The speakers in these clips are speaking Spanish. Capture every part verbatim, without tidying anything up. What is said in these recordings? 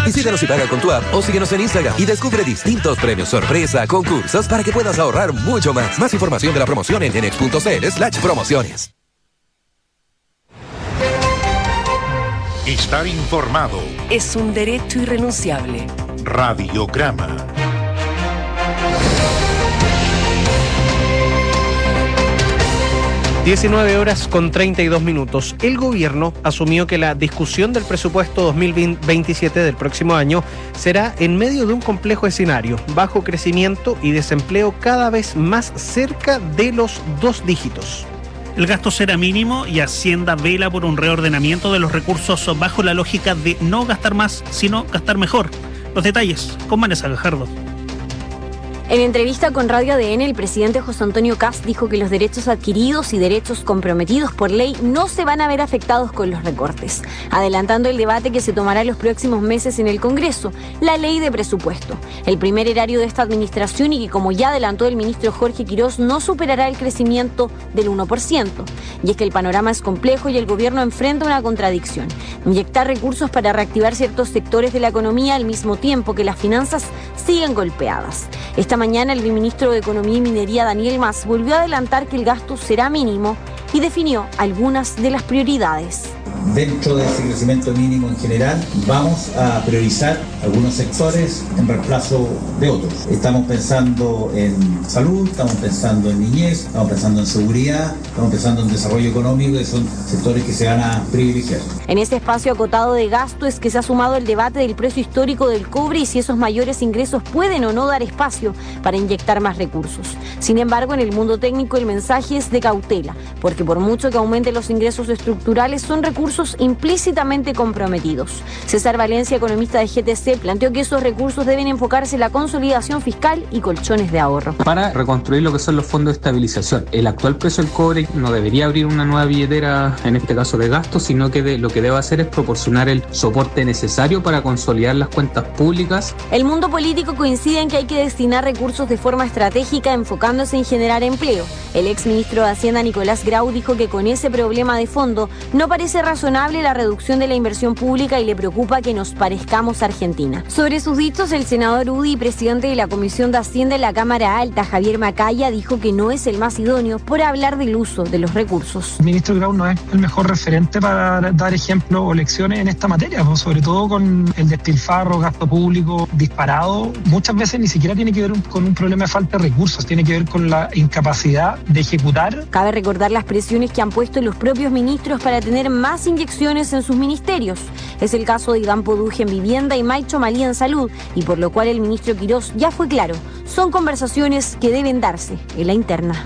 Visítanos y paga con tu app o síguenos en Instagram y descubre distintos premios sorpresa, concursos para que puedas ahorrar mucho más. Más información de la promoción en enex punto cl slash promociones. Estar informado es un derecho irrenunciable. Radiograma. diecinueve horas con treinta y dos minutos. El gobierno asumió que la discusión del presupuesto dos mil veintisiete del próximo año será en medio de un complejo escenario, bajo crecimiento y desempleo cada vez más cerca de los dos dígitos. El gasto será mínimo y Hacienda vela por un reordenamiento de los recursos bajo la lógica de no gastar más, sino gastar mejor. Los detalles con Vanessa Gajardo. En entrevista con Radio A D N, el presidente José Antonio Kast dijo que los derechos adquiridos y derechos comprometidos por ley no se van a ver afectados con los recortes, adelantando el debate que se tomará en los próximos meses en el Congreso, la ley de presupuesto, el primer erario de esta administración y que, como ya adelantó el ministro Jorge Quirós, no superará el crecimiento del uno por ciento. Y es que el panorama es complejo y el gobierno enfrenta una contradicción: inyectar recursos para reactivar ciertos sectores de la economía al mismo tiempo que las finanzas siguen golpeadas. Esta mañana el viceministro de Economía y Minería, Daniel Mas, volvió a adelantar que el gasto será mínimo y definió algunas de las prioridades. Dentro de ese crecimiento mínimo en general, vamos a priorizar algunos sectores en reemplazo de otros. Estamos pensando en salud, estamos pensando en niñez, estamos pensando en seguridad, estamos pensando en desarrollo económico, que son sectores que se van a privilegiar. En este espacio acotado de gasto es que se ha sumado el debate del precio histórico del cobre y si esos mayores ingresos pueden o no dar espacio para inyectar más recursos. Sin embargo, en el mundo técnico el mensaje es de cautela, porque por mucho que aumenten los ingresos estructurales, son recursos implícitamente comprometidos. César Valencia, economista de G T C, planteó que esos recursos deben enfocarse en la consolidación fiscal y colchones de ahorro. Para reconstruir lo que son los fondos de estabilización, el actual precio del cobre no debería abrir una nueva billetera, en este caso de gasto, sino que de, lo que debe hacer es proporcionar el soporte necesario para consolidar las cuentas públicas. El mundo político coincide en que hay que destinar recursos de forma estratégica, enfocándose en generar empleo. El exministro de Hacienda, Nicolás Grau, dijo que con ese problema de fondo no parece razonable la reducción de la inversión pública y le preocupa que nos parezcamos a Argentina. Sobre sus dichos, el senador U D I y presidente de la Comisión de Hacienda en la Cámara Alta, Javier Macaya, dijo que no es el más idóneo por hablar del uso de los recursos. El ministro Grau no es el mejor referente para dar ejemplo o lecciones en esta materia, pues, sobre todo con el despilfarro, gasto público disparado. Muchas veces ni siquiera tiene que ver un, con un problema de falta de recursos, tiene que ver con la incapacidad de ejecutar. Cabe recordar las presiones que han puesto los propios ministros para tener más inyecciones en sus ministerios. Es el caso de Iván Poduje en Vivienda y Maicho Malí en Salud, y por lo cual el ministro Quirós ya fue claro: son conversaciones que deben darse en la interna.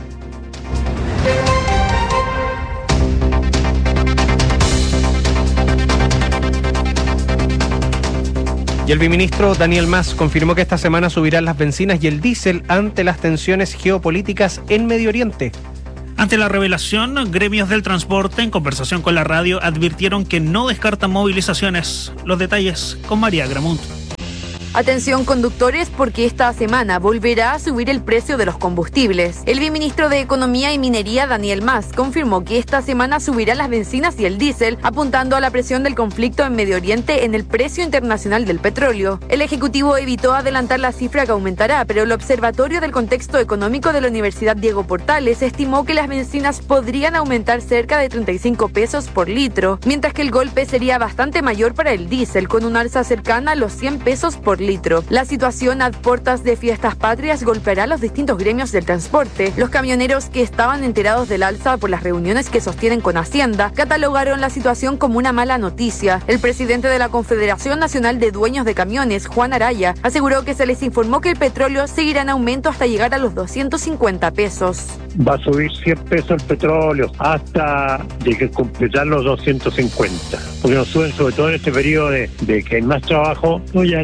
Y el viceministro Daniel Mas confirmó que esta semana subirán las bencinas y el diésel ante las tensiones geopolíticas en Medio Oriente. Ante la revelación, gremios del transporte, en conversación con la radio, advirtieron que no descartan movilizaciones. Los detalles con María Gramunt. Atención conductores, porque esta semana volverá a subir el precio de los combustibles. El viceministro de Economía y Minería, Daniel Mas, confirmó que esta semana subirá las bencinas y el diésel, apuntando a la presión del conflicto en Medio Oriente en el precio internacional del petróleo. El Ejecutivo evitó adelantar la cifra que aumentará, pero el Observatorio del Contexto Económico de la Universidad Diego Portales estimó que las bencinas podrían aumentar cerca de treinta y cinco pesos por litro, mientras que el golpe sería bastante mayor para el diésel, con un alza cercana a los cien pesos por litro. La situación a puertas de fiestas patrias golpeará a los distintos gremios del transporte. Los camioneros, que estaban enterados del alza por las reuniones que sostienen con Hacienda, catalogaron la situación como una mala noticia. El presidente de la Confederación Nacional de Dueños de Camiones, Juan Araya, aseguró que se les informó que el petróleo seguirá en aumento hasta llegar a los doscientos cincuenta pesos. Va a subir cien pesos el petróleo hasta de que completar los doscientos cincuenta, porque nos suben sobre todo en este periodo de, de que hay más trabajo. No, ya, ya no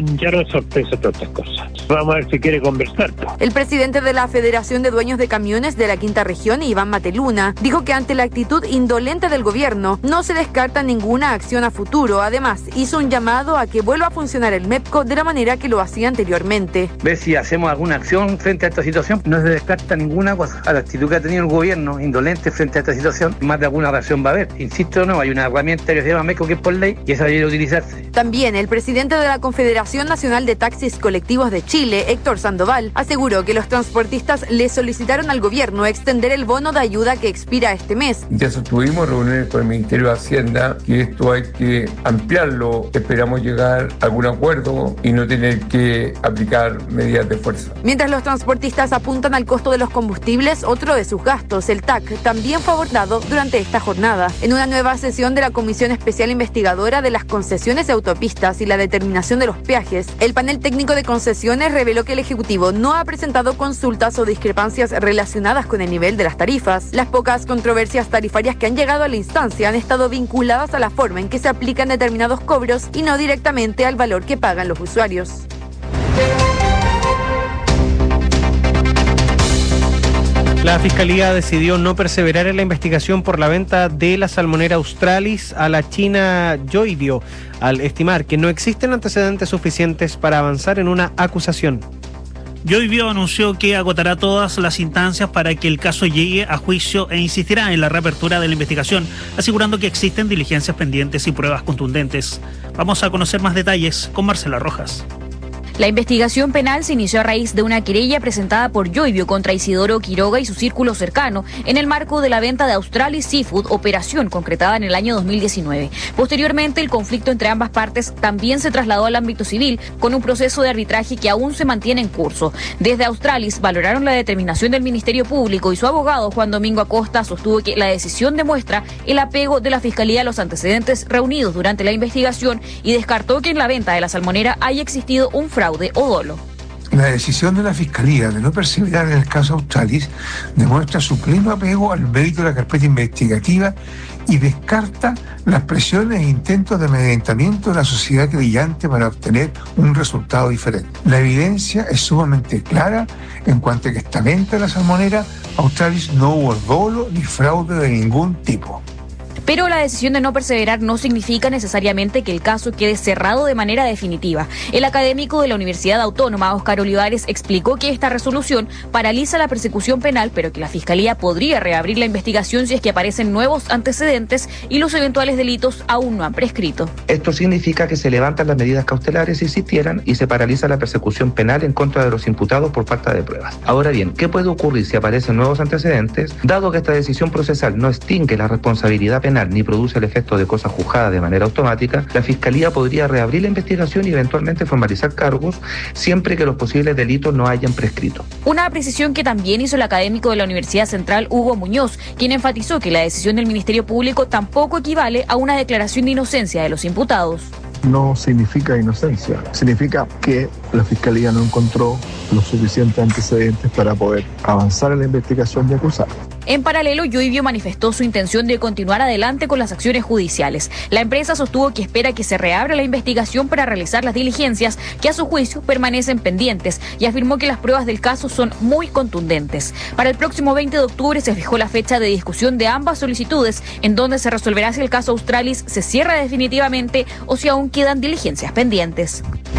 sorpresa todas estas cosas. Vamos a ver si quiere conversar. El presidente de la Federación de Dueños de Camiones de la Quinta Región, Iván Mateluna, dijo que ante la actitud indolente del gobierno no se descarta ninguna acción a futuro. Además, hizo un llamado a que vuelva a funcionar el MEPCO de la manera que lo hacía anteriormente. Ver si hacemos alguna acción frente a esta situación. No se descarta ninguna cosa. A la actitud que ha tenido el gobierno indolente frente a esta situación, más de alguna reacción va a haber. Insisto, no, hay una herramienta que se llama MEPCO que es por ley y esa debe utilizarse. También el presidente de la Confederación Nacional de Taxis Colectivos de Chile, Héctor Sandoval, aseguró que los transportistas le solicitaron al gobierno extender el bono de ayuda que expira este mes. Ya sostuvimos reuniones con el Ministerio de Hacienda y esto hay que ampliarlo. Esperamos llegar a algún acuerdo y no tener que aplicar medidas de fuerza. Mientras los transportistas apuntan al costo de los combustibles, otro de sus gastos, el T A C, también fue abordado durante esta jornada. En una nueva sesión de la Comisión Especial Investigadora de las Concesiones de Autopistas y la determinación de los peajes, el panel técnico de concesiones reveló que el Ejecutivo no ha presentado consultas o discrepancias relacionadas con el nivel de las tarifas. Las pocas controversias tarifarias que han llegado a la instancia han estado vinculadas a la forma en que se aplican determinados cobros y no directamente al valor que pagan los usuarios. La Fiscalía decidió no perseverar en la investigación por la venta de la salmonera Australis a la China Yoibio, al estimar que no existen antecedentes suficientes para avanzar en una acusación. Yoibio anunció que agotará todas las instancias para que el caso llegue a juicio e insistirá en la reapertura de la investigación, asegurando que existen diligencias pendientes y pruebas contundentes. Vamos a conocer más detalles con Marcela Rojas. La investigación penal se inició a raíz de una querella presentada por Yoibio contra Isidoro Quiroga y su círculo cercano en el marco de la venta de Australis Seafood, operación concretada en el año dos mil diecinueve. Posteriormente, el conflicto entre ambas partes también se trasladó al ámbito civil con un proceso de arbitraje que aún se mantiene en curso. Desde Australis valoraron la determinación del Ministerio Público y su abogado Juan Domingo Acosta sostuvo que la decisión demuestra el apego de la Fiscalía a los antecedentes reunidos durante la investigación y descartó que en la venta de la salmonera haya existido un fraude o dolo. La decisión de la Fiscalía de no perseverar en el caso Australis demuestra su pleno apego al mérito de la carpeta investigativa y descarta las presiones e intentos de amedrentamiento de la sociedad creyente para obtener un resultado diferente. La evidencia es sumamente clara en cuanto a que esta venta de la salmonera Australis no hubo dolo ni fraude de ningún tipo. Pero la decisión de no perseverar no significa necesariamente que el caso quede cerrado de manera definitiva. El académico de la Universidad Autónoma, Óscar Olivares, explicó que esta resolución paraliza la persecución penal, pero que la Fiscalía podría reabrir la investigación si es que aparecen nuevos antecedentes y los eventuales delitos aún no han prescrito. Esto significa que se levantan las medidas cautelares si existieran y se paraliza la persecución penal en contra de los imputados por falta de pruebas. Ahora bien, ¿qué puede ocurrir si aparecen nuevos antecedentes? Dado que esta decisión procesal no extingue la responsabilidad penal ni produce el efecto de cosa juzgada de manera automática, la Fiscalía podría reabrir la investigación y eventualmente formalizar cargos siempre que los posibles delitos no hayan prescrito. Una precisión que también hizo el académico de la Universidad Central, Hugo Muñoz, quien enfatizó que la decisión del Ministerio Público tampoco equivale a una declaración de inocencia de los imputados. No significa inocencia, significa que la Fiscalía no encontró los suficientes antecedentes para poder avanzar en la investigación y acusar. En paralelo, Yoibio manifestó su intención de continuar adelante con las acciones judiciales. La empresa sostuvo que espera que se reabra la investigación para realizar las diligencias que a su juicio permanecen pendientes y afirmó que las pruebas del caso son muy contundentes. Para el próximo veinte de octubre se fijó la fecha de discusión de ambas solicitudes, en donde se resolverá si el caso Australis se cierra definitivamente o si aún quedan diligencias pendientes.